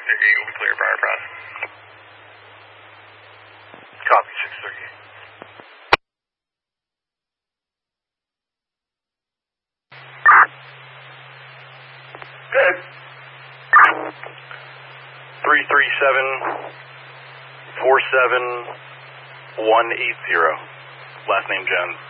638 will be clear for our press. Copy, 638. Good. 337-47180. Last name Jones.